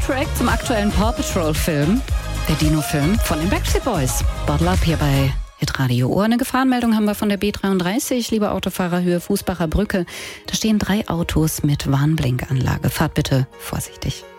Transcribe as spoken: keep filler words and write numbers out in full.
Track zum aktuellen Paw Patrol-Film, der Dino-Film von den Backstreet Boys. Bottle Up hier bei Hitradio Ohr. Eine Gefahrenmeldung haben wir von der B dreiunddreißig, liebe Autofahrer, Höhe Fußbacher Brücke. Da stehen drei Autos mit Warnblinkanlage. Fahrt bitte vorsichtig.